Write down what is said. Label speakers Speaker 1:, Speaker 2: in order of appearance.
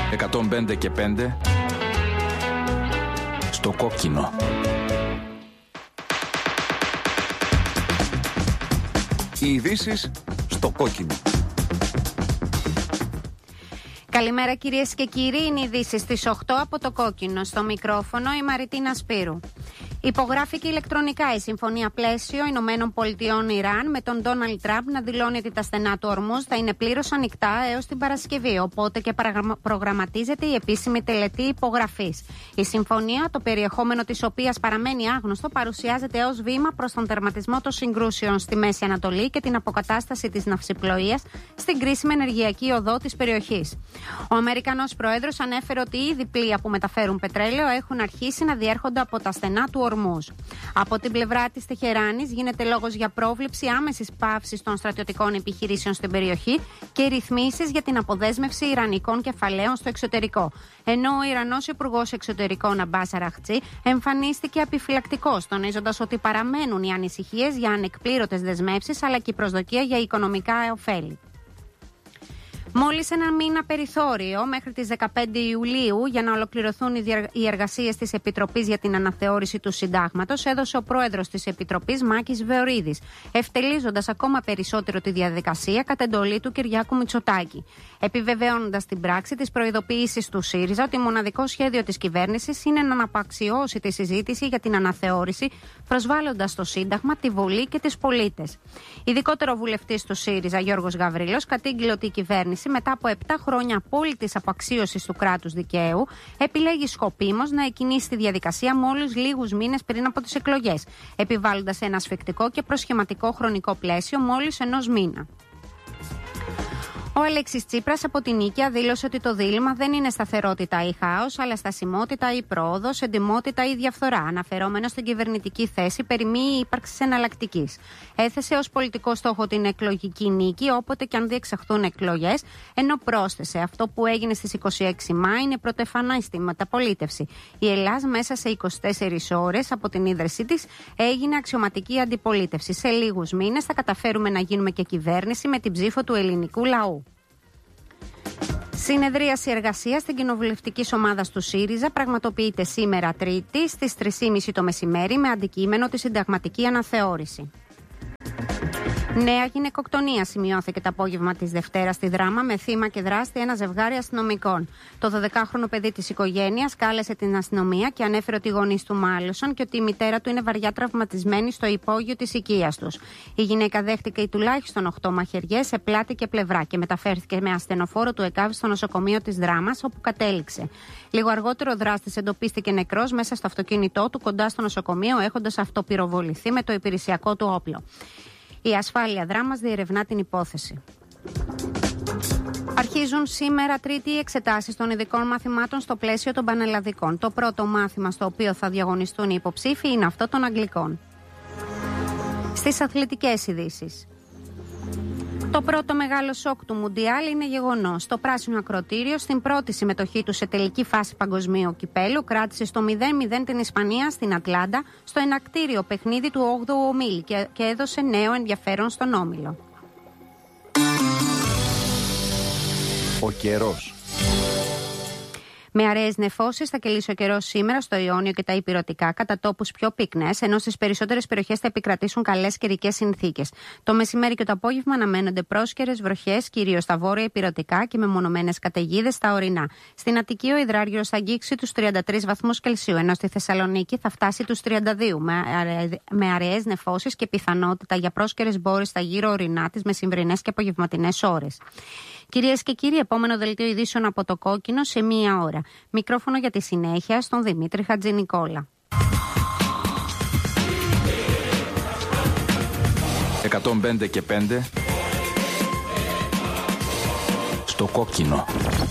Speaker 1: 105 και 5 στο κόκκινο.
Speaker 2: Οι ειδήσεις στο κόκκινο.
Speaker 3: Καλημέρα κυρίες και κύριοι, είναι οι ειδήσεις στις 8 από το κόκκινο. Στο μικρόφωνο η Μαριτίνα Σπύρου. Υπογράφηκε ηλεκτρονικά η Συμφωνία Πλαίσιο Ηνωμένων Πολιτειών Ιράν με τον Ντόναλντ Τραμπ να δηλώνει ότι τα στενά του Ορμούζ θα είναι πλήρως ανοιχτά έως την Παρασκευή, οπότε και προγραμματίζεται η επίσημη τελετή υπογραφής. Η συμφωνία, το περιεχόμενο της οποίας παραμένει άγνωστο, παρουσιάζεται ως βήμα προς τον τερματισμό των συγκρούσεων στη Μέση Ανατολή και την αποκατάσταση της ναυσιπλοείας στην κρίσιμη ενεργειακή οδό της περιοχής. Ο Αμερικανός Πρόεδρος ανέφερε ότι ήδη πλοία που μεταφέρουν πετρέλαιο έχουν αρχίσει να διέρχονται από τα στενά του Ορμούζ. Από την πλευρά της Τεχεράνης γίνεται λόγος για πρόβλεψη άμεσης πάυσης των στρατιωτικών επιχειρήσεων στην περιοχή και ρυθμίσεις για την αποδέσμευση ιρανικών κεφαλαίων στο εξωτερικό. Ενώ ο Ιρανός Υπουργός Εξωτερικών Αμπάς Αραχτζή εμφανίστηκε επιφυλακτικός, τονίζοντας ότι παραμένουν οι ανησυχίες για ανεκπλήρωτες δεσμεύσεις αλλά και η προσδοκία για οικονομικά ωφέλη. Μόλις ένα μήνα περιθώριο μέχρι τις 15 Ιουλίου για να ολοκληρωθούν οι εργασίες της Επιτροπής για την αναθεώρηση του Συντάγματος, έδωσε ο πρόεδρος της Επιτροπής Μάκης Βεωρίδης, ευτελίζοντας ακόμα περισσότερο τη διαδικασία κατ' εντολή του Κυριάκου Μητσοτάκη, επιβεβαιώνοντας στην πράξη τις προειδοποιήσεις του ΣΥΡΙΖΑ ότι μοναδικό σχέδιο της κυβέρνησης είναι να αναπαξιώσει τη συζήτηση για την αναθεώρηση, προσβάλλοντας το Σύνταγμα, τη Βουλή και τις πολίτες. Ειδικότερο βουλευτής του ΣΥΡΙΖΑ, Γιώργος Γαβρίλος, κατήγγειλε ότι η κυβέρνηση μετά από 7 χρόνια απόλυτης απαξίωσης του κράτους δικαίου, επιλέγει σκοπίμως να εκκινήσει τη διαδικασία μόλις λίγους μήνες πριν από τις εκλογές, επιβάλλοντας ένα ασφικτικό και προσχηματικό χρονικό πλαίσιο μόλις ενός μήνα. Ο Αλέξης Τσίπρας από την Νίκαια δήλωσε ότι το δίλημμα δεν είναι σταθερότητα ή χάος, αλλά στασιμότητα ή πρόοδος, εντιμότητα ή διαφθορά, αναφερόμενο στην κυβερνητική θέση περί μη ύπαρξης εναλλακτικής. Έθεσε ως πολιτικό στόχο την εκλογική νίκη, όποτε και αν διεξαχθούν εκλογές, ενώ πρόσθεσε αυτό που έγινε στις 26 Μάη είναι πρωτεφανή στη μεταπολίτευση. Η Ελλάδα μέσα σε 24 ώρες από την ίδρυσή της έγινε αξιωματική αντιπολίτευση. Σε λίγους μήνες θα καταφέρουμε να γίνουμε και κυβέρνηση με την ψήφο του ελληνικού λαού. Συνεδρίαση εργασίας στην κοινοβουλευτική ομάδα του ΣΥΡΙΖΑ πραγματοποιείται σήμερα Τρίτη στις 3:30 το μεσημέρι με αντικείμενο τη συνταγματική αναθεώρηση. Νέα γυναικοκτονία σημειώθηκε το απόγευμα της Δευτέρας στη Δράμα με θύμα και δράστη ένα ζευγάρι αστυνομικών. Το 12χρονο παιδί της οικογένειας κάλεσε την αστυνομία και ανέφερε ότι οι γονείς του μάλωσαν και ότι η μητέρα του είναι βαριά τραυματισμένη στο υπόγειο της οικίας τους. Η γυναίκα δέχτηκε τουλάχιστον 8 μαχαιριές σε πλάτη και πλευρά και μεταφέρθηκε με ασθενοφόρο του ΕΚΑΒ στο νοσοκομείο της Δράμας, όπου κατέληξε. Λίγο αργότερο ο δράστης εντοπίστηκε νεκρός μέσα στο αυτοκίνητό του κοντά στο νοσοκομείο, έχοντας αυτοπυροβοληθεί με το υπηρεσιακό του όπλο. Η ασφάλεια Δράμας διερευνά την υπόθεση. Αρχίζουν σήμερα Τρίτη οι εξετάσεις των ειδικών μαθημάτων στο πλαίσιο των πανελλαδικών. Το πρώτο μάθημα στο οποίο θα διαγωνιστούν οι υποψήφοι είναι αυτό των Αγγλικών. Στις αθλητικές ειδήσεις. Το πρώτο μεγάλο σοκ του Μουντιάλ είναι γεγονός. Το πράσινο ακροτήριο στην πρώτη συμμετοχή του σε τελική φάση παγκοσμίου κυπέλου κράτησε στο 0-0 την Ισπανία στην Ατλάντα στο ενακτήριο παιχνίδι του 8ου ομίλη και έδωσε νέο ενδιαφέρον στον όμιλο.
Speaker 2: Ο καιρός.
Speaker 3: Με αραιές νεφώσεις θα κυλήσει ο καιρός σήμερα στο Ιόνιο και τα Ηπειρωτικά, κατά τόπους πιο πυκνές, ενώ στις περισσότερες περιοχές θα επικρατήσουν καλές καιρικές συνθήκες. Το μεσημέρι και το απόγευμα αναμένονται πρόσκαιρες βροχές, κυρίως στα βόρεια Ηπειρωτικά και μεμονωμένες καταιγίδες στα ορεινά. Στην Αττική ο υδράργυρος θα αγγίξει τους 33 βαθμούς Κελσίου, ενώ στη Θεσσαλονίκη θα φτάσει τους 32, με αραιές νεφώσεις και πιθανότητα για πρόσκαιρες μπόρες στα γύρω ορεινά της μεσημβρινές και απογευματινές ώρες. Κυρίες και κύριοι, επόμενο δελτίο ειδήσεων από το κόκκινο σε 1 ώρα. Μικρόφωνο για τη συνέχεια στον Δημήτρη Χατζηνικόλα.
Speaker 1: 105 και 5 στο κόκκινο.